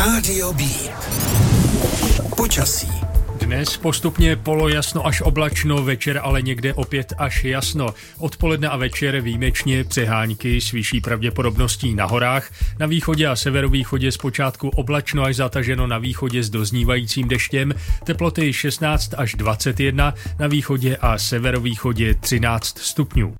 Rádio Beat. Počasí. Dnes postupně polojasno až oblačno, večer ale někde opět až jasno. Odpoledne a večer výjimečně přehánky s vyšší pravděpodobností na horách. Na východě a severovýchodě zpočátku oblačno až zataženo, na východě s doznívajícím deštěm. Teploty 16 až 21, na východě a severovýchodě 13 stupňů.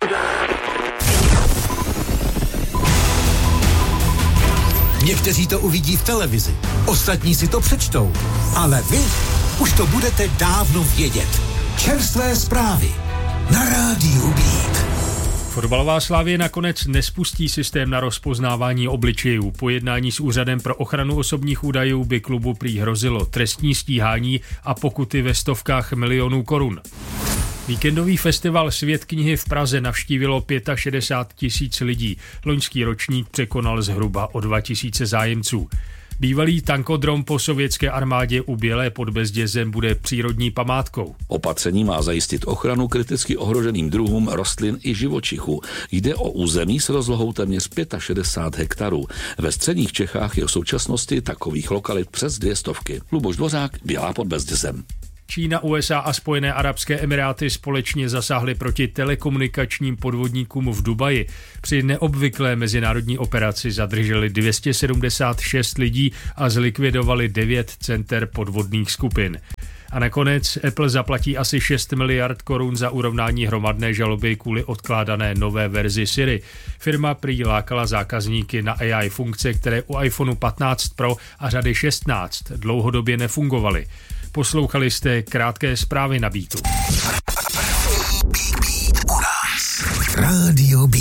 Někteří to uvidí v televizi, ostatní si to přečtou, ale vy už to budete dávno vědět. Čerstvé zprávy na Rádiu Beat. Fotbalová Slavie nakonec nespustí systém na rozpoznávání obličejů. Po jednání s Úřadem pro ochranu osobních údajů by klubu prý hrozilo trestní stíhání a pokuty ve stovkách milionů korun. Víkendový festival Svět knihy v Praze navštívilo 65 000 lidí. Loňský ročník překonal zhruba o 2 000 zájemců. Bývalý tankodrom po sovětské armádě u Bělé pod Bezdězem bude přírodní památkou. Opatření má zajistit ochranu kriticky ohroženým druhům rostlin i živočichů. Jde o území s rozlohou téměř 65 hektarů. Ve středních Čechách je v současnosti takových lokalit přes 200. Luboš Dvořák, Bělá pod Bezdězem. Čína, USA a Spojené arabské emiráty společně zasáhly proti telekomunikačním podvodníkům v Dubaji. Při neobvyklé mezinárodní operaci zadrželi 276 lidí a zlikvidovali 9 center podvodných skupin. A nakonec Apple zaplatí asi 6 miliard korun za urovnání hromadné žaloby kvůli odkládané nové verzi Siri. Firma prý lákala zákazníky na AI funkce, které u iPhone 15 Pro a řady 16 dlouhodobě nefungovaly. Poslouchali jste krátké zprávy na Beatu. Rádio Beat.